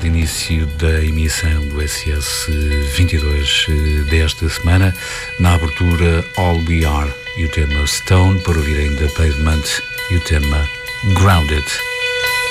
de início da emissão do SS22 desta semana. Na abertura, All We Are e o tema Stone, para ouvir ainda Pavement e o tema Grounded.